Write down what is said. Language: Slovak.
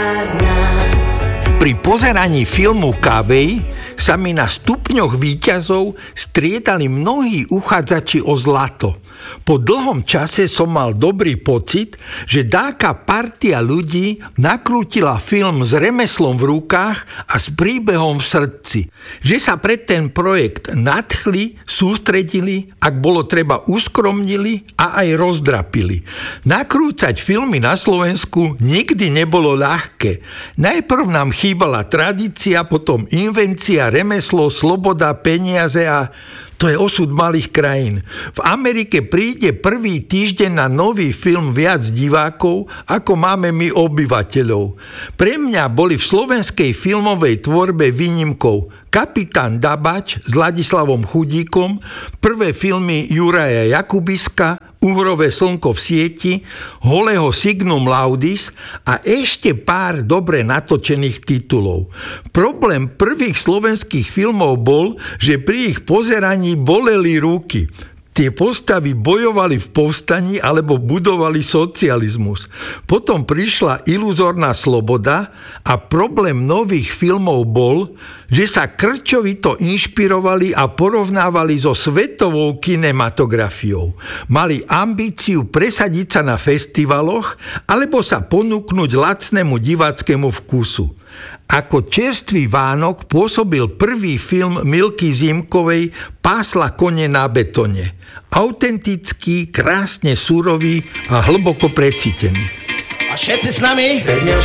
z nás. Pri pozeraní filmu Kavej sa mi na stupňoch víťazov striedali mnohí uchádzači o zlato. Po dlhom čase som mal dobrý pocit, že dáka partia ľudí nakrútila film s remeslom v rukách a s príbehom v srdci. Že sa pre ten projekt nadchli, sústredili, ak bolo treba uskromnili a aj rozdrapili. Nakrúcať filmy na Slovensku nikdy nebolo ľahké. Najprv nám chýbala tradícia, potom invencia, remeslo, sloboda, peniaze a to je osud malých krajín. V Amerike príde prvý týždeň na nový film viac divákov, ako máme my obyvateľov. Pre mňa boli v slovenskej filmovej tvorbe výnimkou Kapitán Dabač s Ladislavom Chudíkom, prvé filmy Juraja Jakubiska, Uhrové slnko v sieti, Holého Signum Laudis a ešte pár dobre natočených titulov. Problém prvých slovenských filmov bol, že pri ich pozeraní boleli ruky. Tie postavy bojovali v povstaní alebo budovali socializmus. Potom prišla iluzórna sloboda a problém nových filmov bol, že sa krčovito inšpirovali a porovnávali so svetovou kinematografiou. Mali ambíciu presadiť sa na festivaloch alebo sa ponúknuť lacnému diváckému vkusu. Ako čerstvý Vánok pôsobil prvý film Milky Zimkovej Pásla kone na betone. Autentický, krásne surový a hlboko precítený. A všetci s nami? Sedne